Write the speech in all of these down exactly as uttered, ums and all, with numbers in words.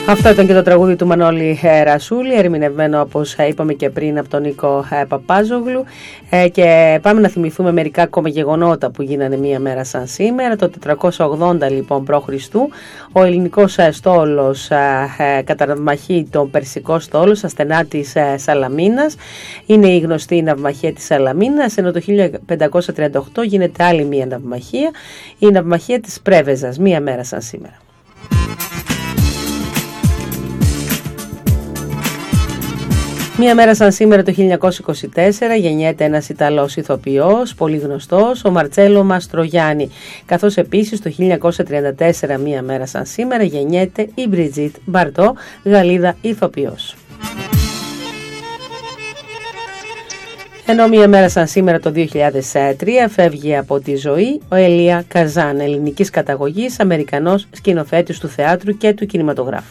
Αυτό ήταν και το τραγούδι του Μανώλη Ρασούλη, ερμηνευμένο όπως είπαμε και πριν από τον Νίκο Παπάζογλου, και πάμε να θυμηθούμε μερικά ακόμα γεγονότα που γίνανε μία μέρα σαν σήμερα. Το τετρακόσια ογδόντα λοιπόν π.Χ. ο ελληνικός στόλος καταναυμαχεί τον περσικό στόλο στα στενά της Σαλαμίνας. Είναι η γνωστή ναυμαχία της Σαλαμίνας, ενώ το χίλια πεντακόσια τριάντα οκτώ γίνεται άλλη μία ναυμαχία, η ναυμαχία της Πρέβεζας, μία μέρα σαν σήμερα. Μία μέρα σαν σήμερα το χίλια εννιακόσια είκοσι τέσσερα γεννιέται ένας Ιταλός ηθοποιός, πολύ γνωστός, ο Μαρτσέλο Μαστρογιάννη, καθώς επίσης το χίλια εννιακόσια τριάντα τέσσερα μία μέρα σαν σήμερα γεννιέται η Μπριτζίτ Μπαρτό, Γαλλίδα ηθοποιός. Ενώ μία μέρα σαν σήμερα το δύο χιλιάδες τρία φεύγει από τη ζωή ο Ελία Καζάν, ελληνικής καταγωγής, Αμερικανός σκηνοθέτης του θεάτρου και του κινηματογράφου.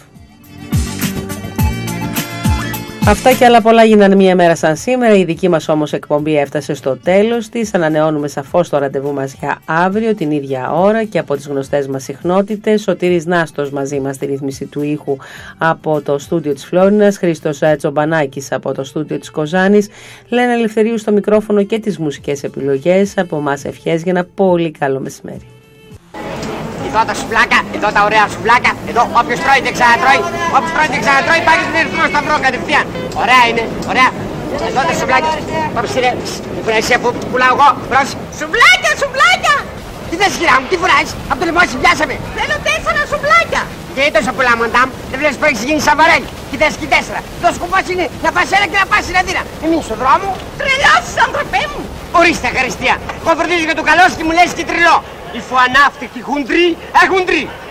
Αυτά και άλλα πολλά γίνανε μία μέρα σαν σήμερα. Η δική μας όμως εκπομπή έφτασε στο τέλος της. Ανανεώνουμε σαφώς το ραντεβού μας για αύριο την ίδια ώρα και από τις γνωστές μας συχνότητες. Σωτήρης Νάστος μαζί μας στη ρύθμιση του ήχου από το στούντιο της Φλόρινας, Χρήστος Τσομπανάκης από το στούντιο της Κοζάνης, Λένα Ελευθερίου στο μικρόφωνο και τις μουσικές επιλογές. Από εμάς ευχές για ένα πολύ καλό μεσημέρι. Εδώ τα σουβλάκια, εδώ τα ωραία σουβλάκια, εδώ όποιος τρώει δεν ξανατρώει, όποιος τρώει δεν ξανατρώει πάει στον Ερυθρό Σταυρό κατευθείαν. Ωραία είναι, ωραία. Εδώ τα σουβλάκια, πάμε σειρέ, τι φουράει εσύ που πουλάω εγώ, μπρος. Σουβλάκια, σουβλάκια! Τι θες κυρία μου, τι φουράει, από το λιμόσι πιάσαμε. Θέλω τέσσερα σουβλάκια. Και τόσο πολλά μοντάμ, δεν βλέπεις που έχεις γίνει σαβαρέλι. Τι θες και τέσσερα, το σκοπός είναι να πας ένα και να πας στην Αθήνα. Εμείς στον δρόμο, τρελώσεις ανθρωπέ μου. Ορίστε χαριστία, εγώ φροντίζω για το καλό σου και μου λες και τρελό. Οι φουανάφτεχοι χουντροί έχουν τρει.